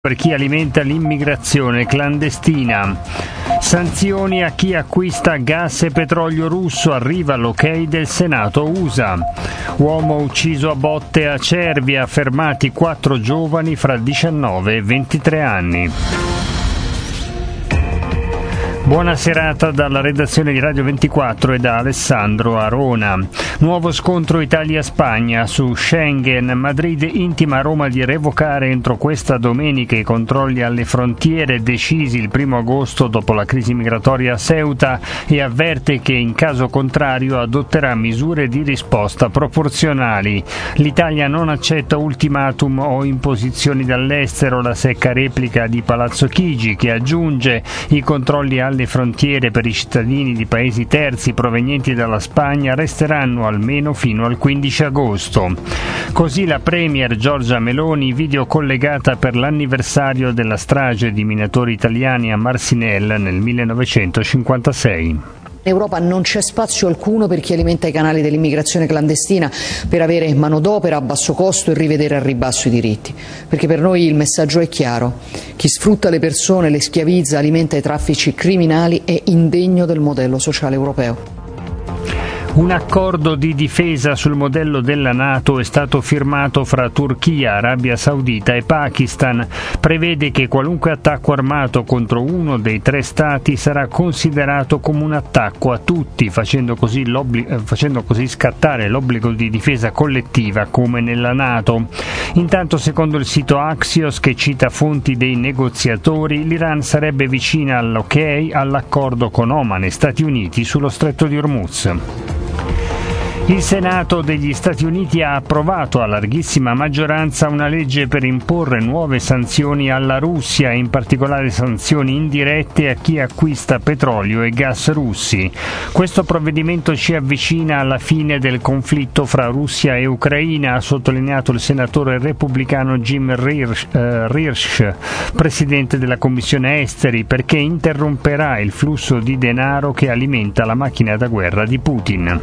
Per chi alimenta l'immigrazione clandestina. Sanzioni a chi acquista gas e petrolio russo, arriva l'ok del Senato USA. Uomo ucciso a botte a Cervia, fermati 4 giovani fra 19 e 23 anni. Buona serata dalla redazione di Radio 24 e da Alessandro Arona. Nuovo scontro Italia-Spagna su Schengen. Madrid intima a Roma di revocare entro questa domenica i controlli alle frontiere decisi il 1 agosto dopo la crisi migratoria a Ceuta e avverte che in caso contrario adotterà misure di risposta proporzionali. L'Italia non accetta ultimatum o imposizioni dall'estero, la secca replica di Palazzo Chigi che aggiunge i controlli alle frontiere per i cittadini di paesi terzi provenienti dalla Spagna resteranno almeno fino al 15 agosto. Così la Premier Giorgia Meloni videocollegata per l'anniversario della strage di minatori italiani a Marcinelle nel 1956. In Europa non c'è spazio alcuno per chi alimenta i canali dell'immigrazione clandestina per avere manodopera a basso costo e rivedere al ribasso i diritti. Perché per noi il messaggio è chiaro: chi sfrutta le persone, le schiavizza, alimenta i traffici criminali è indegno del modello sociale europeo. Un accordo di difesa sul modello della NATO è stato firmato fra Turchia, Arabia Saudita e Pakistan. Prevede che qualunque attacco armato contro uno dei 3 stati sarà considerato come un attacco a tutti, facendo così scattare l'obbligo di difesa collettiva come nella NATO. Intanto, secondo il sito Axios, che cita fonti dei negoziatori, l'Iran sarebbe vicina all'ok all'accordo con Oman e Stati Uniti sullo Stretto di Hormuz. Il Senato degli Stati Uniti ha approvato a larghissima maggioranza una legge per imporre nuove sanzioni alla Russia, in particolare sanzioni indirette a chi acquista petrolio e gas russi. Questo provvedimento ci avvicina alla fine del conflitto fra Russia e Ucraina, ha sottolineato il senatore repubblicano Jim Risch, presidente della Commissione Esteri, perché interromperà il flusso di denaro che alimenta la macchina da guerra di Putin.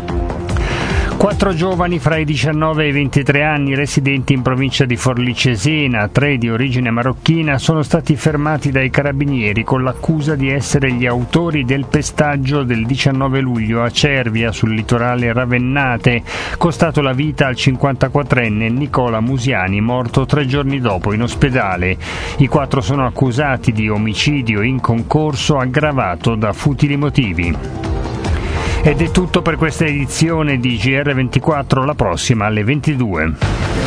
4 giovani fra i 19 e i 23 anni residenti in provincia di Forlì Cesena, 3 di origine marocchina, sono stati fermati dai carabinieri con l'accusa di essere gli autori del pestaggio del 19 luglio a Cervia, sul litorale ravennate, costato la vita al 54enne Nicola Musiani, morto 3 giorni dopo in ospedale. I 4 sono accusati di omicidio in concorso aggravato da futili motivi. Ed è tutto per questa edizione di GR24, la prossima alle 22.